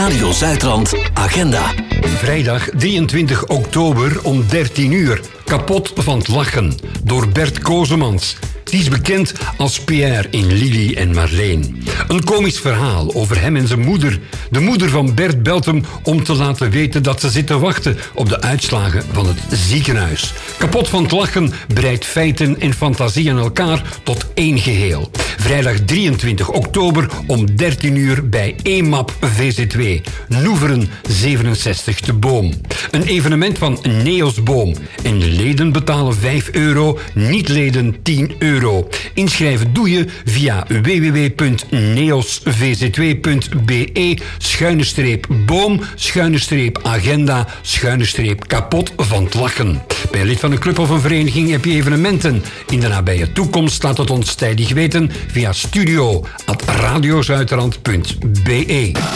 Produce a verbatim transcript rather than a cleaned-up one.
Radio Zuidrand Agenda. Vrijdag drieëntwintig oktober om dertien uur. Kapot van het lachen door Bert Kozemans. Die is bekend als Pierre in Lili en Marleen. Een komisch verhaal over hem en zijn moeder. De moeder van Bert belt hem om te laten weten dat ze zit te wachten op de uitslagen van het ziekenhuis. Kapot van het lachen breidt feiten en fantasie aan elkaar tot één geheel. Vrijdag drieëntwintig oktober om dertien uur bij E M A P V Z twee. Noeveren zevenenzestig de Boom. Een evenement van Neos Boom. En leden betalen vijf euro, niet-leden tien euro. Inschrijven doe je via w w w punt neos v z twee punt b e schuine streep boom schuine streep agenda schuine streep kapot van het lachen. Bij lid van een club of een vereniging heb je evenementen. In de nabije toekomst laat het ons tijdig weten via studio at radiozuiderland punt b e.